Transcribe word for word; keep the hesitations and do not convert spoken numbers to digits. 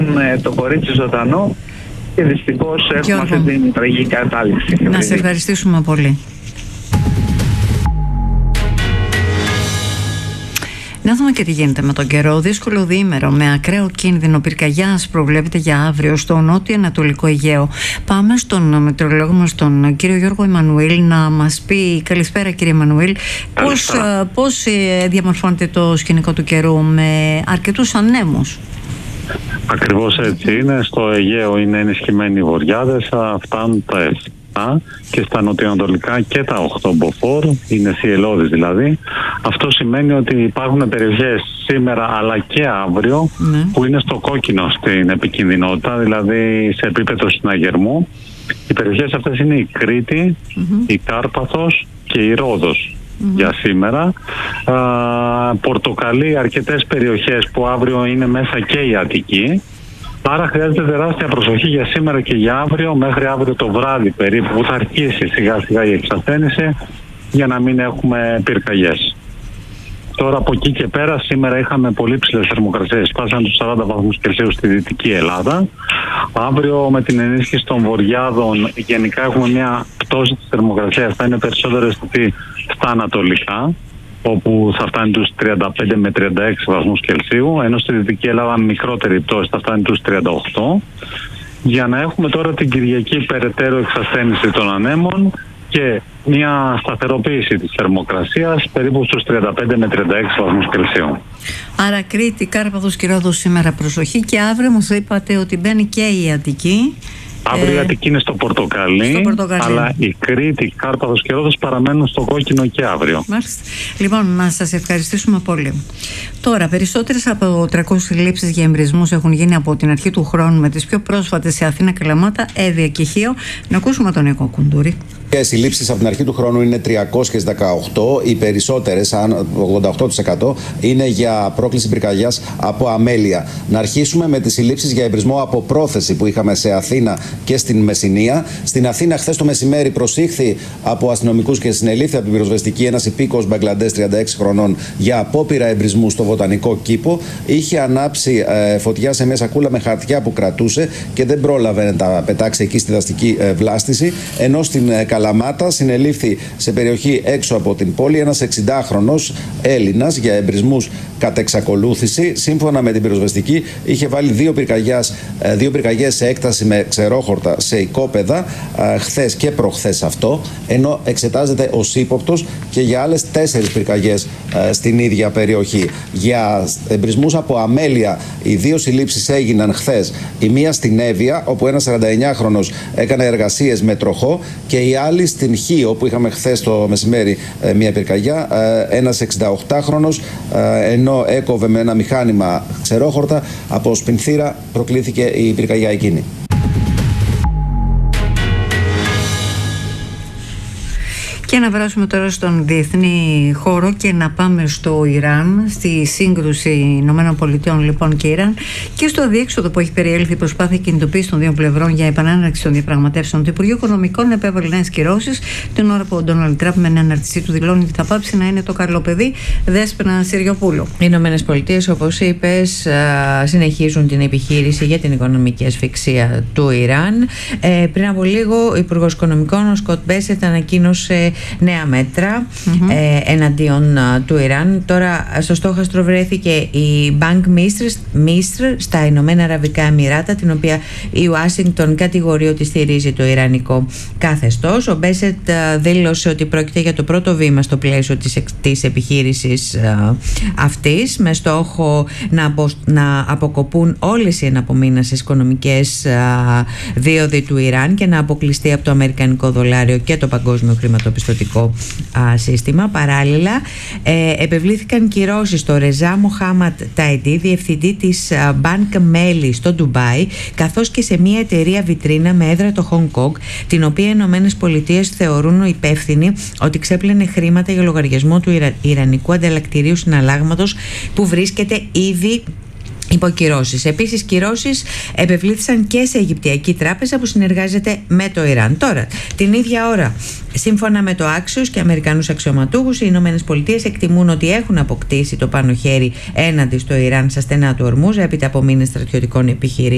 ε, το κορίτσι ζωντανό και δυστυχώς έχουμε αυτή την τραγική κατάληξη. Να σε ευχαριστήσουμε πολύ. Να δούμε και τι γίνεται με τον καιρό. Δύσκολο διήμερο με ακραίο κίνδυνο πυρκαγιάς προβλέπεται για αύριο στο νότιο-ανατολικό Αιγαίο. Πάμε στον μετεωρολόγο μας, τον κύριο Γιώργο Εμμανουήλ, να μας πει. Καλησπέρα, κύριε Εμμανουήλ. Πώς, πώς διαμορφώνεται το σκηνικό του καιρού με αρκετούς ανέμους? Ακριβώς έτσι είναι. Στο Αιγαίο είναι ενισχυμένοι οι βοριάδες, φτάνουν τα επτά και στα νοτιοανατολικά και τα οκτώ μποφόρ, είναι θυελλώδης δηλαδή. Αυτό σημαίνει ότι υπάρχουν περιοχές σήμερα αλλά και αύριο ναι. που είναι στο κόκκινο στην επικινδυνότητα, δηλαδή σε επίπεδο συναγερμού. Οι περιοχές αυτές είναι η Κρήτη, mm-hmm. η Κάρπαθος και η Ρόδος. Mm-hmm. Για σήμερα. Α, πορτοκαλί αρκετές περιοχές που αύριο είναι μέσα και η Αττική. Άρα χρειάζεται τεράστια προσοχή για σήμερα και για αύριο, μέχρι αύριο το βράδυ περίπου, που θα αρχίσει σιγά σιγά η εξασθένηση, για να μην έχουμε πυρκαγιές. Τώρα από εκεί και πέρα, σήμερα είχαμε πολύ ψηλές θερμοκρασίες, φτάσαν τους σαράντα βαθμούς Κελσίου στη Δυτική Ελλάδα. Αύριο με την ενίσχυση των βοριάδων γενικά έχουμε μια πτώση της θερμοκρασίας, θα είναι περισσότερο αισθητή στα ανατολικά, όπου θα φτάνει τους τριάντα πέντε με τριάντα έξι βαθμούς Κελσίου, ενώ στη Δυτική Ελλάδα μικρότερη πτώση θα φτάνει τους τριάντα οκτώ. Για να έχουμε τώρα την Κυριακή περαιτέρω εξασθένηση των ανέμων και μια σταθεροποίηση της θερμοκρασίας περίπου στους τριάντα πέντε με τριάντα έξι βαθμούς Κελσίου. Άρα Κρήτη, Κάρπαθος και Ρόδος σήμερα προσοχή, και αύριο μας είπατε ότι μπαίνει και η Αττική. Αύριο η Αττική είναι στο πορτοκαλί, στο πορτοκαλί, αλλά η Κρήτη, η Κάρπαθος και Ρόδος παραμένουν στο κόκκινο και αύριο. Μάλιστα. Λοιπόν, να σας ευχαριστήσουμε πολύ. Τώρα, περισσότερες από τριακόσιες συλλήψεις για εμπρισμούς έχουν γίνει από την αρχή του χρόνου, με τις πιο πρόσφατες σε Αθήνα, Καλαμάτα, Εύβοια και Χίο. Να ακούσουμε τον Νίκο Κουντούρη. Οι συλλήψεις από την αρχή του χρόνου είναι τριακόσιες δεκαοκτώ. Οι περισσότερες, ογδόντα οκτώ τοις εκατό, είναι για πρόκληση πυρκαγιάς από αμέλεια. Να αρχίσουμε με τις συλλήψεις για εμπρισμό από πρόθεση που είχαμε σε Αθήνα και στην Μεσσηνία. Στην Αθήνα, χθες το μεσημέρι, προσήχθη από αστυνομικούς και συνελήφθη από την πυροσβεστική ένας υπήκοος Μπαγκλαντές τριάντα έξι χρονών για απόπειρα εμπρισμού στο βοτανικό κήπο. Είχε ανάψει ε, φωτιά σε μια σακούλα με χαρτιά που κρατούσε και δεν πρόλαβε να τα πετάξει εκεί στη δαστική ε, βλάστηση. Ενώ στην ε, Καλαμάτα συνελήφθη σε περιοχή έξω από την πόλη ένας εξηντάχρονος Έλληνας για εμπρισμούς κατ' εξακολούθηση. Σύμφωνα με την πυροσβεστική, είχε βάλει δύο πυρκαγιές, δύο πυρκαγιές σε έκταση με ξερόχορτα σε οικόπεδα χθες και προχθές αυτό, ενώ εξετάζεται ως ύποπτος και για άλλες τέσσερις πυρκαγιές στην ίδια περιοχή. Για εμπρισμούς από αμέλεια, οι δύο συλλήψεις έγιναν χθες. Η μία στην Εύβοια, όπου ένας σαρανταεννιάχρονος έκανε εργασίες με τροχό, και η άλλη στην Χίο, που είχαμε χθες το μεσημέρι μια πυρκαγιά, ένας εξηνταοκτάχρονος, ενώ έκοβε με ένα μηχάνημα ξερόχορτα, από σπινθήρα προκλήθηκε η πυρκαγιά εκείνη. Και να βράσουμε τώρα στον διεθνή χώρο και να πάμε στο Ιράν, στη σύγκρουση Ηνωμένων Πολιτειών λοιπόν και Ιράν, και στο αδιέξοδο που έχει περιέλθει η προσπάθεια κινητοποίηση των δύο πλευρών για επανέναρξη των διαπραγματεύσεων. Το Υπουργείο Οικονομικών επέβαλε νέες κυρώσεις την ώρα που ο Ντόναλντ Τραμπ με αναρτησή του δηλώνει ότι θα πάψει να είναι το καλό παιδί. Δέσποινα Συριοπούλου. Οι Ηνωμένες Πολιτείες, όπως είπες, συνεχίζουν την επιχείρηση για την οικονομική ασφυξία του Ιράν. Ε, πριν από λίγο, ο Υπουργός Οικονομικών, ο Σκοτ Μπέσετ, ανακοίνωσε νέα μέτρα mm-hmm. ε, εναντίον α, του Ιράν. Τώρα στο στόχαστρο βρέθηκε η Bank Misr στα Ηνωμένα Αραβικά Εμιράτα, την οποία η Ουάσιγκτον κατηγορεί ότι στηρίζει το ιρανικό καθεστώς. Ο Μπέσετ α, δήλωσε ότι πρόκειται για το πρώτο βήμα στο πλαίσιο της, της επιχείρησης α, αυτής, με στόχο να, απο, να αποκοπούν όλες οι εναπομείνασες οικονομικές α, δίωδοι του Ιράν και να αποκλειστεί από το αμερικανικό δολάριο και το παγκόσμιο χρηματοπιστωτικό α, σύστημα. Παράλληλα, ε, επευλήθηκαν κυρώσεις στο Ρεζά Μοχάμαντ Ταϊντί, διευθυντή της Bank Melli στο Ντουμπάι, καθώς και σε μια εταιρεία βιτρίνα με έδρα το Χονγκ Κονγκ, την οποία οι Ηνωμένες Πολιτείες θεωρούν υπεύθυνη ότι ξέπλαινε χρήματα για λογαριασμό του Ιρα... Ιρανικού ανταλλακτηρίου συναλλάγματος που βρίσκεται ήδη υπό κυρώσεις. Επίσης, κυρώσεις επευλήθησαν και σε Αιγυπτιακή τράπεζα που συνεργάζεται με το Ιράν. Τώρα, την ίδια ώρα, σύμφωνα με το Axios και Αμερικανούς αξιωματούχους, οι Ηνωμένες Πολιτείες εκτιμούν ότι έχουν αποκτήσει το πάνω χέρι έναντι στο Ιράν στα στενά του Ορμούζ έπειτα από μήνες στρατιωτικών επιχειρήσεων.